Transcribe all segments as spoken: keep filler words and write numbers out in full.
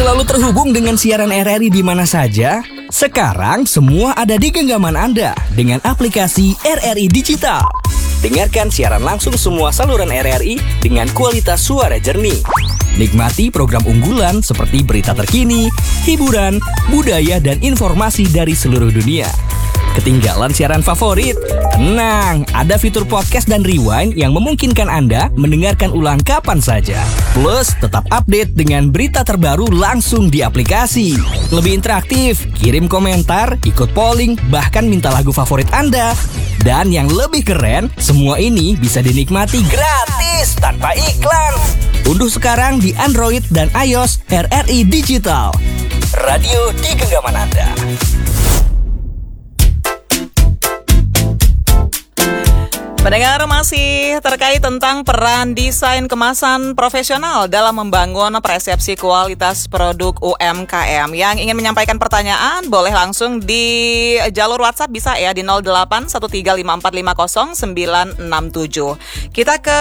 selalu terhubung dengan siaran R R I di mana saja? Sekarang semua ada di genggaman Anda dengan aplikasi R R I Digital. Dengarkan siaran langsung semua saluran R R I dengan kualitas suara jernih. Nikmati program unggulan seperti berita terkini, hiburan, budaya, dan informasi dari seluruh dunia. Ketinggalan siaran favorit? Tenang, ada fitur podcast dan rewind yang memungkinkan Anda mendengarkan ulang kapan saja. Plus, tetap update dengan berita terbaru langsung di aplikasi. Lebih interaktif, kirim komentar, ikut polling, bahkan minta lagu favorit Anda. Dan yang lebih keren, semua ini bisa dinikmati gratis tanpa iklan. Unduh sekarang di Android dan iOS R R I Digital. Radio di genggaman Anda. Pendengar, masih terkait tentang peran desain kemasan profesional dalam membangun persepsi kualitas produk U M K M. Yang ingin menyampaikan pertanyaan boleh langsung di jalur WhatsApp, bisa ya di nol delapan satu tiga lima empat lima nol sembilan enam tujuh. Kita ke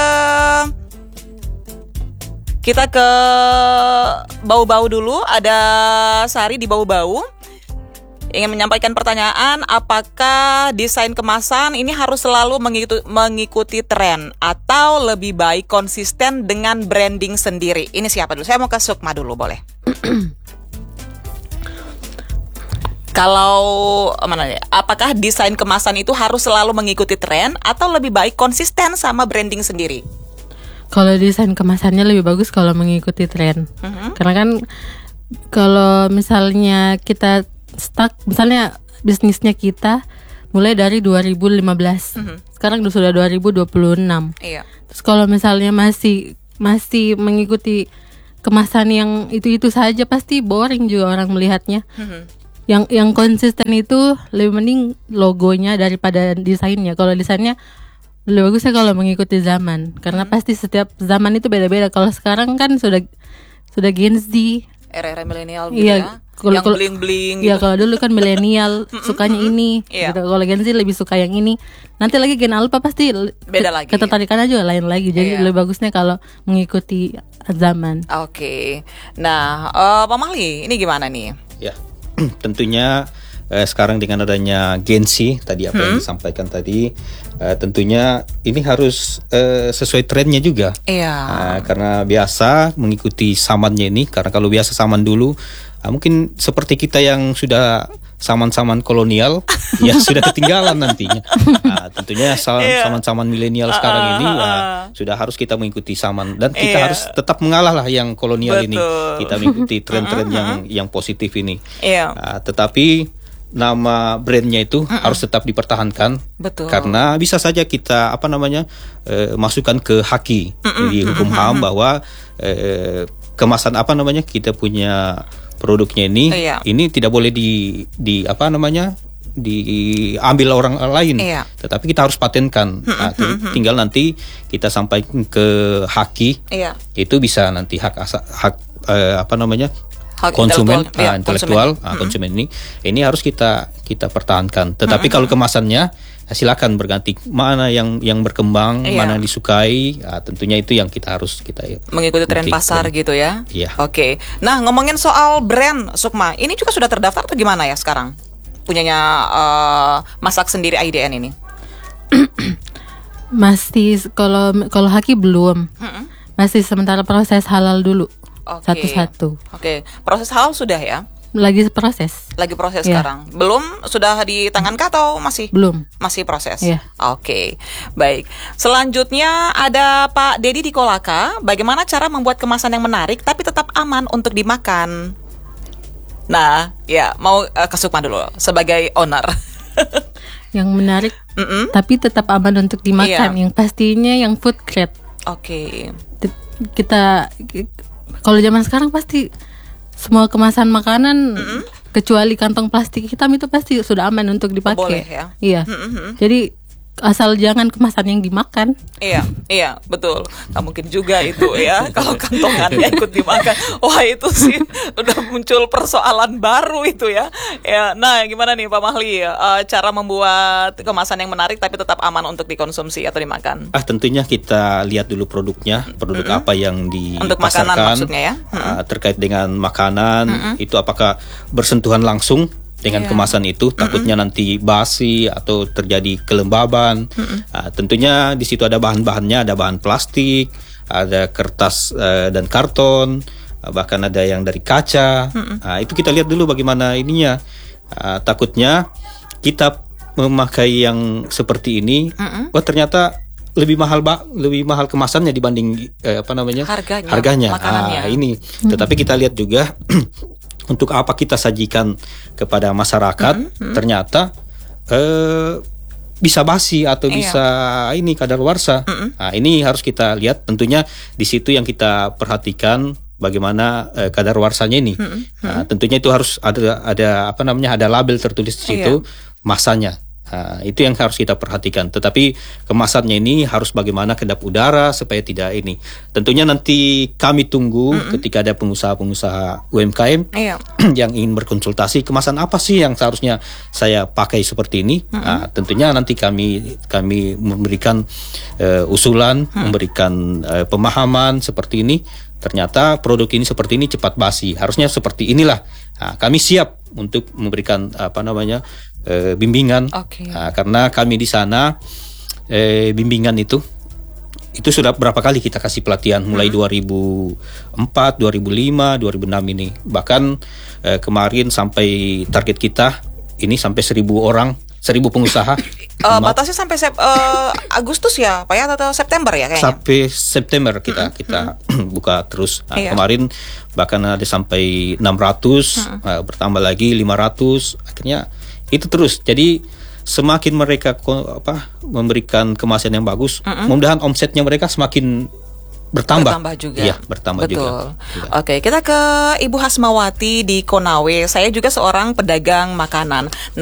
Kita ke Bau-Bau dulu. Ada Sari di Bau-Bau ingin menyampaikan pertanyaan, apakah desain kemasan ini harus selalu mengikuti, mengikuti tren atau lebih baik konsisten dengan branding sendiri? Ini siapa dulu? Saya mau ke Sukma dulu, boleh? Kalau mana ya? Apakah desain kemasan itu harus selalu mengikuti tren atau lebih baik konsisten sama branding sendiri? Kalau desain kemasannya lebih bagus kalau mengikuti tren. Uh-huh. Karena kan kalau misalnya kita stuck, misalnya bisnisnya kita mulai dari dua ribu lima belas, mm-hmm. sekarang sudah dua ribu dua puluh enam. Iya. Terus kalau misalnya masih masih mengikuti kemasan yang itu-itu saja, pasti boring juga orang melihatnya. Mm-hmm. Yang yang konsisten itu lebih mending logonya daripada desainnya. Kalau desainnya lebih bagusnya kalau mengikuti zaman, karena mm-hmm. pasti setiap zaman itu beda-beda. Kalau sekarang kan sudah sudah Gen Z, era-era milenial gitu, iya, ya. Kalo, yang bling-bling gitu. Iya, kalau dulu kan milenial sukanya ini, yeah. gitu. Kalau Gen Z lebih suka yang ini. Nanti lagi Gen Alpha pasti beda lagi. Ketertarikannya juga lain lagi. Jadi yeah. lebih bagusnya kalau mengikuti zaman. Oke. Okay. Nah, uh, Pak Mahli, ini gimana nih? Ya, tentunya eh, sekarang dengan adanya Gen Z tadi apa hmm? yang disampaikan tadi, eh, tentunya ini harus eh, sesuai trennya juga. Iya. Nah, karena biasa mengikuti zamannya ini, karena kalau biasa zaman dulu, nah, mungkin seperti kita yang sudah zaman-zaman kolonial, ya sudah ketinggalan nantinya. Nah, tentunya zaman-zaman milenial uh, sekarang ini uh, ya, sudah harus kita mengikuti zaman, dan kita yeah. harus tetap mengalah lah yang kolonial. Betul. Ini. Kita mengikuti tren-tren uh-huh. yang yang positif ini. Yeah. Nah, tetapi nama brandnya itu uh-uh. harus tetap dipertahankan. Betul. Karena bisa saja kita apa namanya eh, masukkan ke haki uh-uh. di hukum uh-uh. H A M bahwa eh, kemasan apa namanya kita punya produknya ini iya. ini tidak boleh di di apa namanya diambil orang lain, iya. tetapi kita harus patenkan. Nah, tinggal nanti kita sampaikan ke haki, iya. itu bisa nanti hak asa, hak eh, apa namanya hak konsumen intelektual, ah, intelektual konsumen. Ah, konsumen ini ini harus kita kita pertahankan. Tetapi kalau kemasannya silakan berganti, mana yang yang berkembang, iya. mana yang disukai, ya, tentunya itu yang kita harus kita mengikuti tren pasar brand. Gitu ya. Iya. Oke. Nah, ngomongin soal brand, Sukma, ini juga sudah terdaftar atau gimana ya sekarang? Punyanya uh, Masak Sendiri I D N ini? Masih kalau kalau haki belum. Hmm? Masih sementara proses halal dulu. Okay. Satu-satu. Oke. Okay. Proses halal sudah ya? Lagi proses. Lagi proses yeah. sekarang. Belum sudah di tangan kah atau masih? Belum. Masih proses. Yeah. Oke. Okay. Baik. Selanjutnya ada Pak Dedi di Kolaka. Bagaimana cara membuat kemasan yang menarik tapi tetap aman untuk dimakan? Nah, ya mau uh, ke Sukma dulu sebagai owner. Yang menarik Mm-mm. tapi tetap aman untuk dimakan. Yeah. Yang pastinya yang food grade. Oke. Okay. Kita kalau zaman sekarang pasti semua kemasan makanan mm-hmm. kecuali kantong plastik hitam itu pasti sudah aman untuk dipakai. Boleh ya. Iya. Mm-hmm. Jadi asal jangan kemasan yang dimakan. Iya, iya, betul. Nggak mungkin juga itu ya kalau kantongannya ikut dimakan. Wah, itu sih udah muncul persoalan baru itu ya. Ya, nah gimana nih Pak Mahli, uh, cara membuat kemasan yang menarik tapi tetap aman untuk dikonsumsi atau dimakan? Ah, tentunya kita lihat dulu produknya, produk mm-hmm. apa yang dipasarkan. Untuk makanan maksudnya ya. Mm-hmm. Uh, terkait dengan makanan, mm-hmm. itu apakah bersentuhan langsung dengan yeah. kemasan itu, takutnya mm-hmm. nanti basi atau terjadi kelembaban. Mm-hmm. Uh, tentunya di situ ada bahan-bahannya, ada bahan plastik, ada kertas uh, dan karton, uh, bahkan ada yang dari kaca. Mm-hmm. Uh, itu kita lihat dulu bagaimana ininya. Uh, takutnya kita memakai yang seperti ini, mm-hmm. wah ternyata lebih mahal ba- lebih mahal kemasannya dibanding eh, apa namanya harganya. harganya. Makanannya. Ah, ini. Mm-hmm. Tetapi kita lihat juga. Untuk apa kita sajikan kepada masyarakat, mm-hmm. ternyata eh, bisa basi atau iya. bisa ini kadaluarsa. Mm-hmm. Nah, ini harus kita lihat. Tentunya di situ yang kita perhatikan bagaimana eh, kadaluarsanya ini. Mm-hmm. Nah, tentunya itu harus ada ada apa namanya ada label tertulis di situ iya. masanya. Nah, itu yang harus kita perhatikan. Tetapi kemasannya ini harus bagaimana kedap udara supaya tidak ini. Tentunya nanti kami tunggu mm-hmm. ketika ada pengusaha-pengusaha U M K M iya. yang ingin berkonsultasi kemasan apa sih yang seharusnya saya pakai seperti ini. Mm-hmm. Nah, tentunya nanti kami kami memberikan uh, usulan, mm-hmm. memberikan uh, pemahaman seperti ini. Ternyata produk ini seperti ini cepat basi. Harusnya seperti inilah. Nah, kami siap untuk memberikan apa namanya e, bimbingan. Okay. Nah, karena kami di sana e, bimbingan itu itu sudah berapa kali kita kasih pelatihan mulai hmm. dua ribu empat, dua ribu lima, dua ribu enam ini. Bahkan e, kemarin sampai target kita ini sampai seribu orang. Seribu pengusaha. uh, batasnya sampai sep, uh, Agustus ya, Pak ya, atau September ya kayaknya? Sampai September kita mm-hmm. kita buka terus. Nah, iya. Kemarin bahkan ada sampai enam ratus, mm-hmm. uh, bertambah lagi lima ratus. Akhirnya itu terus. Jadi semakin mereka apa memberikan kemasan yang bagus, mm-hmm. mudah-mudahan omsetnya mereka semakin bertambah. Bertambah juga. Iya, bertambah Betul. juga. Betul. Oke, kita ke Ibu Hasmawati di Konawe. Saya juga seorang pedagang makanan.